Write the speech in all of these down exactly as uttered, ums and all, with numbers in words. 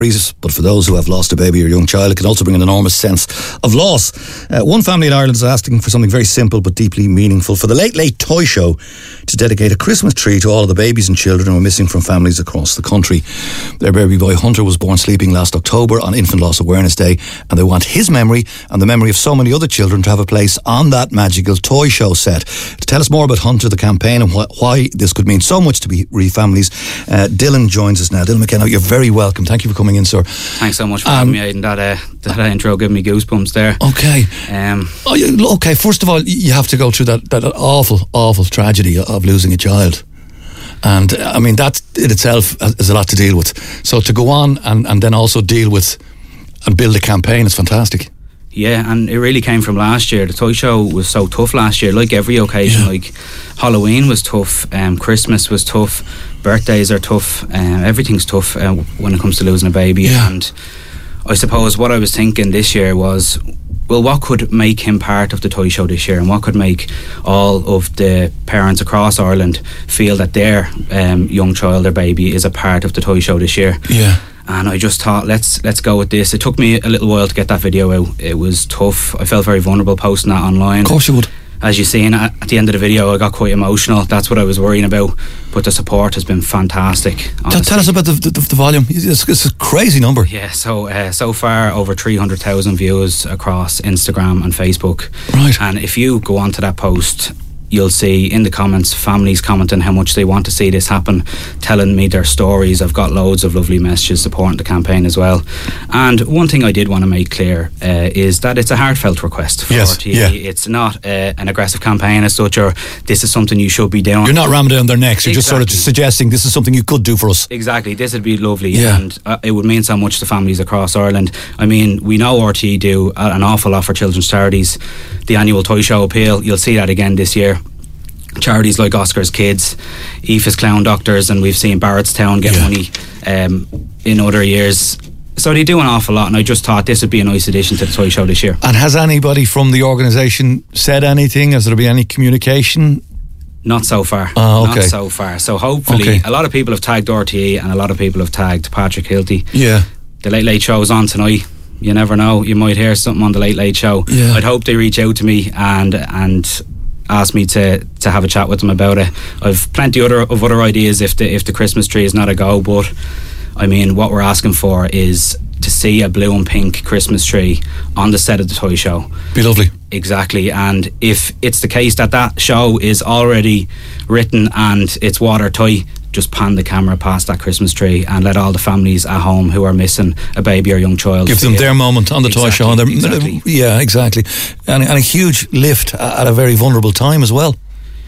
but for those who have lost a baby or young child, it can also bring an enormous sense of loss. Uh, one family in Ireland is asking for something very simple but deeply meaningful: for the Late Late Toy Show to dedicate a Christmas tree to all of the babies and children who are missing from families across the country. Their baby boy Hunter was born sleeping last October on Infant Loss Awareness Day, and they want his memory and the memory of so many other children to have a place on that magical toy show set. To tell us more about Hunter, the campaign, and wh- why this could mean so much to bereaved families, uh, Dylan joins us now. Dylan McKenna, you're very welcome. Thank you for coming in, sir. Thanks so much for having um, me, Aidan. That, uh, that intro gave me goosebumps there. Okay. Um, oh, you, okay, first of all, you have to go through that, that awful, awful tragedy of losing a child. And, I mean, that in itself is a lot to deal with. So to go on and, and then also deal with and build a campaign is fantastic. Yeah, and it really came from last year. The toy show was so tough last year, like every occasion. Yeah. Like Halloween was tough, um, Christmas was tough, birthdays are tough, um, everything's tough uh, when it comes to losing a baby. Yeah. And I suppose what I was thinking this year was, well, what could make him part of the toy show this year, and what could make all of the parents across Ireland feel that their um, young child, their baby, is a part of the toy show this year. Yeah. And I just thought, let's let's go with this. It took me a little while to get that video out. It was tough. I felt very vulnerable posting that online. Of course you would. As you seen at, at the end of the video, I got quite emotional. That's what I was worrying about. But the support has been fantastic. T- tell us about the, the, the volume. It's, it's a crazy number. Yeah, so uh, so far over three hundred thousand views across Instagram and Facebook. Right. And if you go onto that post, you'll see in the comments families commenting how much they want to see this happen, telling me their stories. I've got loads of lovely messages supporting the campaign as well. And one thing I did want to make clear uh, is that it's a heartfelt request for yes, R T E. Yeah. It's not uh, an aggressive campaign as such, or this is something you should be doing. You're not ramming down their necks. You're exactly. just sort of just suggesting this is something you could do for us. Exactly. This would be lovely. Yeah. And uh, it would mean so much to families across Ireland. I mean, we know R T E do an awful lot for children's charities. The annual Toy Show Appeal, you'll see that again this year. Charities like Oscar's Kids, Aoife's Clown Doctors, and we've seen Barrettstown get yeah. money um, in other years. So they do an awful lot, and I just thought this would be a nice addition to the toy show this year. And has anybody from the organisation said anything? Has there been any communication? Not so far. Oh, okay. Not so far. So hopefully, okay. a lot of people have tagged R T E and a lot of people have tagged Patrick Hilty. Yeah. The Late Late Show is on tonight. You never know. You might hear something on the Late Late Show. Yeah. I'd hope they reach out to me and and ask me to, to have a chat with them about it. I've plenty other of other ideas if the if the Christmas tree is not a go, but I mean, what we're asking for is to see a blue and pink Christmas tree on the set of the toy show. Be lovely. Exactly. And if it's the case that that show is already written and it's watertight, just pan the camera past that Christmas tree and let all the families at home who are missing a baby or young child give them their moment on the exactly, toy show. And exactly. Yeah, exactly. And, and a huge lift at a very vulnerable time as well.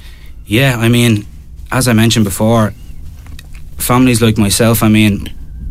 Yeah, I mean, as I mentioned before, families like myself, I mean,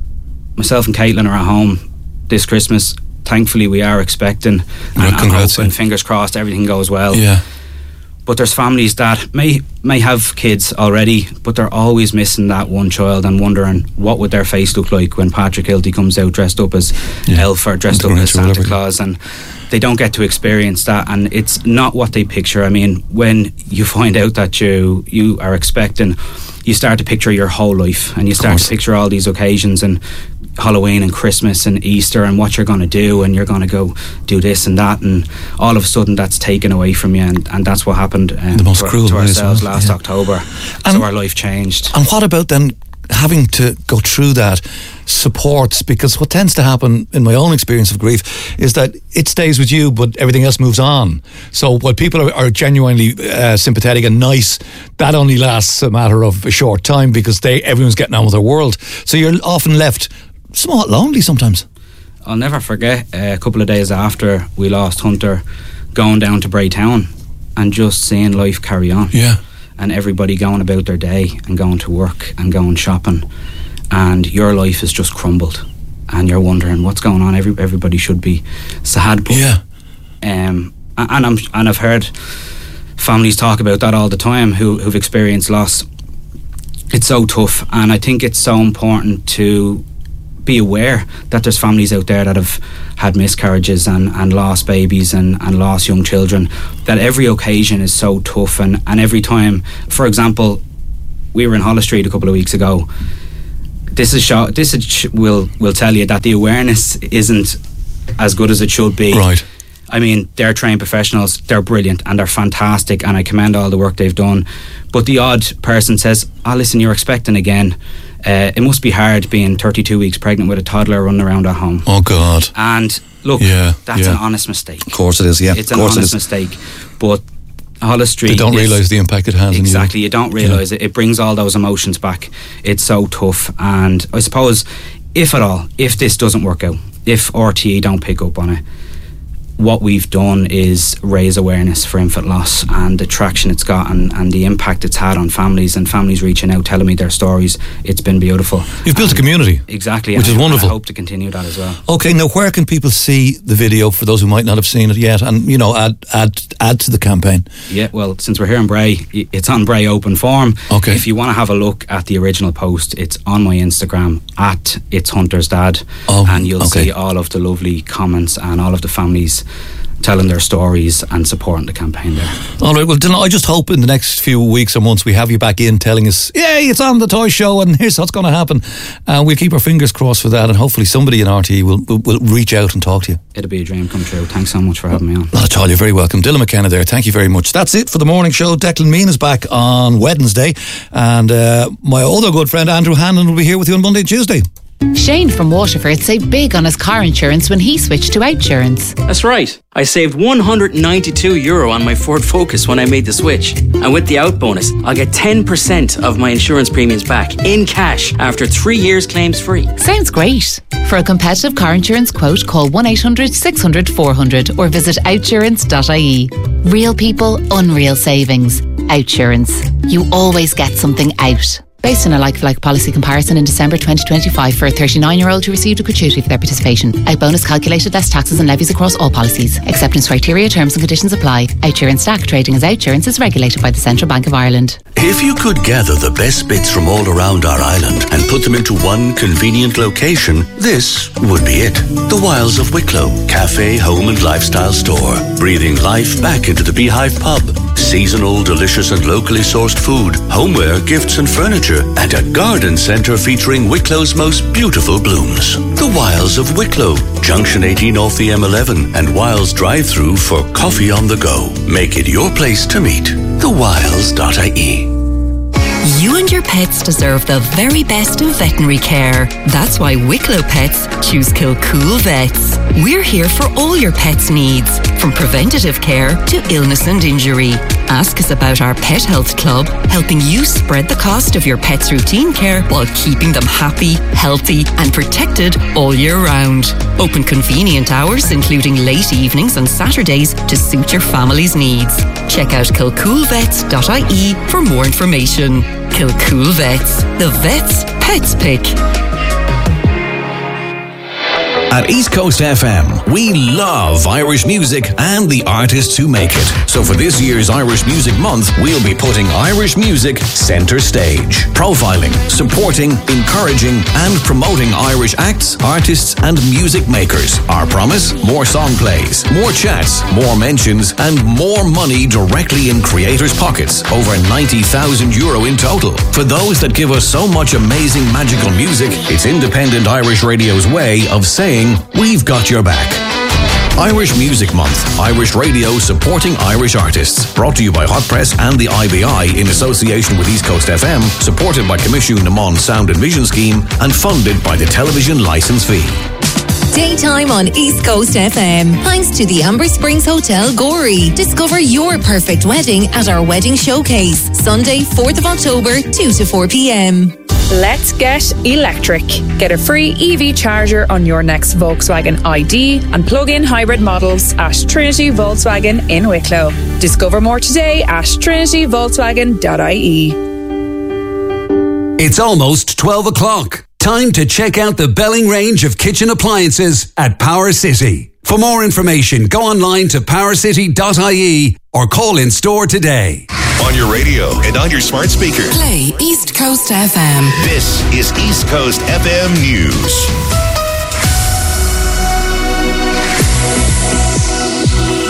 myself and Caitlin are at home this Christmas. Thankfully, we are expecting, and, and hoping, fingers crossed, everything goes well. Yeah. But there's families that may may have kids already, but they're always missing that one child and wondering what would their face look like when Patrick Hilty comes out dressed up as yeah. Elf or dressed up as Santa whatever. Claus, and they don't get to experience that, and it's not what they picture. I mean, when you find out that you you are expecting, you start to picture your whole life, and you start to picture all these occasions and Halloween and Christmas and Easter and what you're going to do, and you're going to go do this and that, and all of a sudden that's taken away from you, and, and that's what happened um, the most to, cruel to ourselves well. last yeah. October. And so our life changed. And what about then having to go through that supports? Because what tends to happen in my own experience of grief is that it stays with you but everything else moves on. So while people are, are genuinely uh, sympathetic and nice, that only lasts a matter of a short time because they everyone's getting on with their world. So you're often left somewhat lonely sometimes. I'll never forget uh, a couple of days after we lost Hunter, going down to Braytown and just seeing life carry on. Yeah. And everybody going about their day and going to work and going shopping, and your life has just crumbled and you're wondering what's going on. Every, everybody should be sad, but yeah. um, and, I'm, and I've heard families talk about that all the time who, who've experienced loss. It's so tough, and I think it's so important to be aware that there's families out there that have had miscarriages and, and lost babies and, and lost young children, that every occasion is so tough, and, and every time, for example, we were in Holles Street a couple of weeks ago, this is show, this is, will will tell you that the awareness isn't as good as it should be. Right. I mean, they're trained professionals, they're brilliant and they're fantastic, and I commend all the work they've done. But the odd person says, oh listen, you're expecting again. Uh, it must be hard being thirty-two weeks pregnant with a toddler running around at home. Oh God. And look, yeah, that's yeah. an honest mistake. Of course it is, yeah. It's an honest mistake. But Holles Street, they don't realise the impact it has. Exactly, you. you don't realise yeah. it. It brings all those emotions back. It's so tough. And I suppose, if at all, if this doesn't work out, if R T E don't pick up on it, what we've done is raise awareness for infant loss and the traction it's got, and, and the impact it's had on families, and families reaching out, telling me their stories. It's been beautiful. You've built and a community. Exactly. Which is I, wonderful. I hope to continue that as well. Okay, now where can people see the video for those who might not have seen it yet, and, you know, add add add to the campaign? Yeah, well, since we're here in Bray, it's on Bray Open Forum. Okay. If you want to have a look at the original post, it's on my Instagram, at It's Hunter's Dad. Oh, and you'll okay. see all of the lovely comments and all of the families telling their stories and supporting the campaign there. All right, well, Dylan, I just hope in the next few weeks or months we have you back in telling us, yay, it's on the toy show and here's what's going to happen. And uh, we'll keep our fingers crossed for that, and hopefully somebody in R T E will, will, will reach out and talk to you. It'll be a dream come true. Thanks so much for having me on. Not at all, you're very welcome. Dylan McKenna there, thank you very much. That's it for the morning show. Declan Mean is back on Wednesday, and uh, my other good friend Andrew Hannon will be here with you on Monday and Tuesday. Shane from Waterford saved big on his car insurance when he switched to Outsurance. That's right. I saved one hundred ninety-two euro on my Ford Focus when I made the switch. And with the out bonus, I'll get ten percent of my insurance premiums back in cash after three years claims free. Sounds great. For a competitive car insurance quote, call one eight hundred six hundred four hundred or visit outsurance dot I E. Real people, unreal savings. Outsurance. You always get something out. Based on a like-for-like policy comparison in December twenty twenty-five for a thirty-nine-year-old who received a gratuity for their participation. Out bonus calculated less taxes and levies across all policies. Acceptance criteria, terms and conditions apply. Outsurance Stack trading as Outsurance is regulated by the Central Bank of Ireland. If you could gather the best bits from all around our island and put them into one convenient location, this would be it. The Wilds of Wicklow, cafe, home and lifestyle store. Breathing life back into the Beehive pub. Seasonal, delicious and locally sourced food, homeware, gifts and furniture, and a garden centre featuring Wicklow's most beautiful blooms. The Wilds of Wicklow, Junction eighteen off the M eleven, and Wilds drive-through for coffee on the go. Make it your place to meet. the wilds dot I E. You and your pets deserve the very best of veterinary care. That's why Wicklow Pets choose Kilcool Vets. We're here for all your pets' needs, from preventative care to illness and injury. Ask us about our Pet Health Club, helping you spread the cost of your pet's routine care while keeping them happy, healthy and protected all year round. Open convenient hours, including late evenings and Saturdays, to suit your family's needs. Check out kilcool vets dot I E for more information. Kilcool Vets, the vet's pets pick. At East Coast F M, we love Irish music and the artists who make it. So for this year's Irish Music Month, we'll be putting Irish music centre stage. Profiling, supporting, encouraging and promoting Irish acts, artists and music makers. Our promise? More song plays, more chats, more mentions and more money directly in creators' pockets. Over ninety thousand euro in total. For those that give us so much amazing magical music, it's Independent Irish Radio's way of saying we've got your back. Irish Music Month. Irish Radio supporting Irish artists. Brought to you by Hot Press and the I B I in association with East Coast F M. Supported by Commission Namon Sound and Vision Scheme and funded by the television licence fee. Daytime on East Coast F M. Thanks to the Amber Springs Hotel, Gorey. Discover your perfect wedding at our wedding showcase. Sunday, fourth of October, two to four p.m. Let's get electric. Get a free E V charger on your next Volkswagen I D and plug-in hybrid models at Trinity Volkswagen in Wicklow. Discover more today at trinity volkswagen dot I E. It's almost twelve o'clock. Time to check out the Belling range of kitchen appliances at Power City. For more information, go online to power city dot I E or call in store today. On your radio and on your smart speaker. Play East Coast F M. This is East Coast F M News.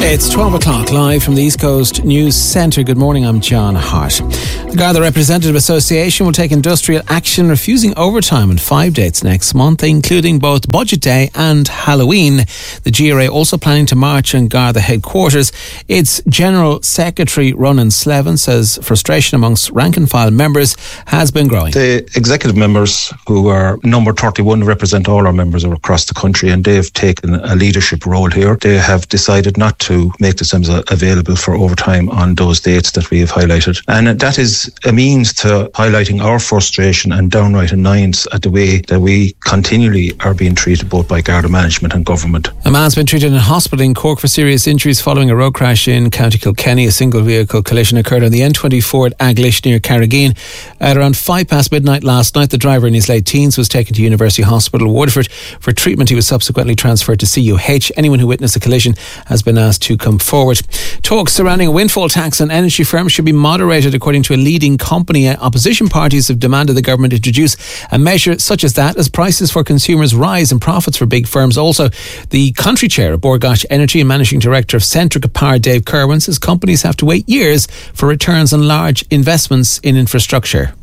It's twelve o'clock, live from the East Coast News Centre. Good morning, I'm John Hart. The Garda Representative Association will take industrial action, refusing overtime on five dates next month, including both Budget Day and Halloween. The G R A also planning to march on Garda headquarters. Its General Secretary, Ronan Slevin, says frustration amongst rank-and-file members has been growing. The executive members, who are number thirty-one, represent all our members across the country, and they've taken a leadership role here. They have decided not to make the sums available for overtime on those dates that we have highlighted. And that is a means to highlighting our frustration and downright annoyance at the way that we continually are being treated both by Garda management and government. A man's been treated in hospital in Cork for serious injuries following a road crash in County Kilkenny. A single vehicle collision occurred on the N twenty-four at Aglish near Carrageen. At around five past midnight last night, the driver in his late teens was taken to University Hospital Waterford for treatment. He was subsequently transferred to C U H. Anyone who witnessed the collision has been asked to come forward. Talks surrounding a windfall tax on energy firms should be moderated, according to a leading company. Opposition parties have demanded the government introduce a measure such as that as prices for consumers rise and profits for big firms also. The country chair of Bord Gáis Energy and managing director of Centrica Power, Dave Kerwin, says companies have to wait years for returns on large investments in infrastructure.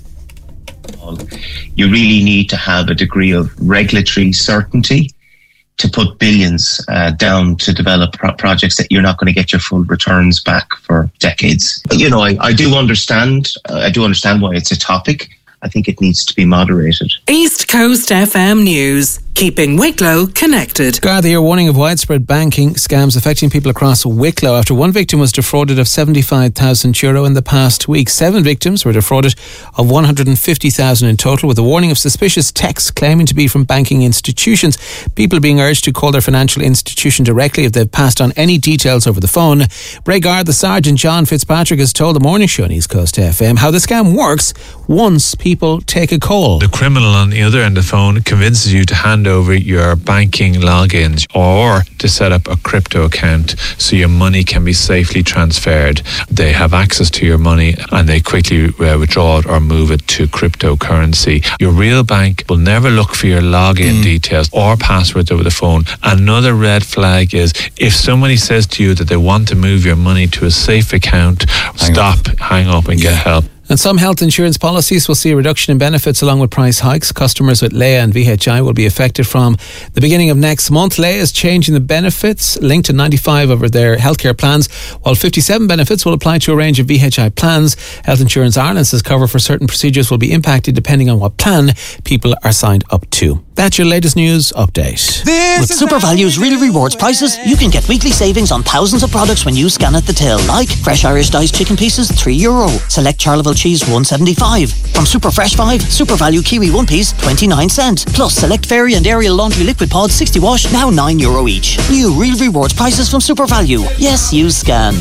You really need to have a degree of regulatory certainty to put billions uh, down to develop pro- projects that you're not going to get your full returns back for decades. You know, I, I do understand. Uh, I do understand why it's a topic. I think it needs to be moderated. East Coast F M News, keeping Wicklow connected. Garda are warning of widespread banking scams affecting people across Wicklow after one victim was defrauded of seventy-five thousand euro in the past week. Seven victims were defrauded of one hundred fifty thousand in total, with a warning of suspicious texts claiming to be from banking institutions. People are being urged to call their financial institution directly if they've passed on any details over the phone. Bray the Sergeant John Fitzpatrick has told the morning show on East Coast F M how the scam works once people People take a call. The criminal on the other end of the phone convinces you to hand over your banking logins or to set up a crypto account so your money can be safely transferred. They have access to your money and they quickly uh, withdraw it or move it to cryptocurrency. Your real bank will never look for your login mm. details or passwords over the phone. Another red flag is if somebody says to you that they want to move your money to a safe account, hang stop, up. hang up and get help. And some health insurance policies will see a reduction in benefits along with price hikes. Customers with Leia and V H I will be affected from the beginning of next month. Leia is changing the benefits linked to ninety-five of their healthcare plans, while fifty-seven benefits will apply to a range of V H I plans. Health Insurance Ireland says cover for certain procedures will be impacted depending on what plan people are signed up to. That's your latest news update. With SuperValue's Real Rewards prices, you can get weekly savings on thousands of products when you scan at the till, like fresh Irish diced chicken pieces, three euro. Select Charleville cheese, one seventy-five. From Super Fresh five, SuperValue kiwi one piece, twenty-nine cent. Plus select Fairy and Ariel laundry liquid pods, sixty wash, now nine euro each. New Real Rewards prices from SuperValue. Yes, you scan.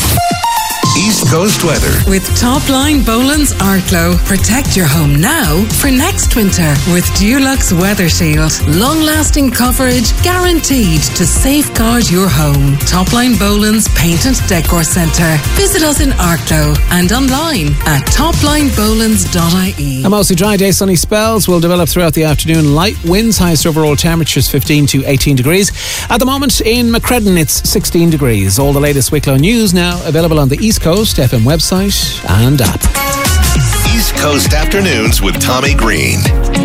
East Coast weather. With Topline Boland's Arklow. Protect your home now for next winter with Dulux Weather Shield. Long-lasting coverage guaranteed to safeguard your home. Topline Boland's Paint and Decor Centre. Visit us in Arklow and online at topline bolands dot I E. A mostly dry day, sunny spells will develop throughout the afternoon. Light winds, highest overall temperatures fifteen to eighteen degrees. At the moment in Macredon it's sixteen degrees. All the latest Wicklow news now available on the East Coast F M website and app. East Coast Afternoons with Tommy Green.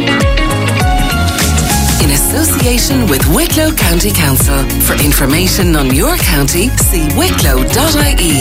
In association with Wicklow County Council. For information on your county, see wicklow dot I E.